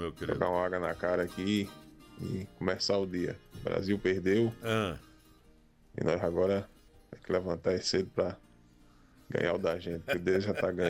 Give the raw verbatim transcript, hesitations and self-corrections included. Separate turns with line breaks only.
meu querido.
Jogar uma água na cara aqui e começar o dia. O Brasil perdeu.
Ah.
E nós agora tem que levantar cedo pra ganhar o da gente, porque o dele já tá ganhando.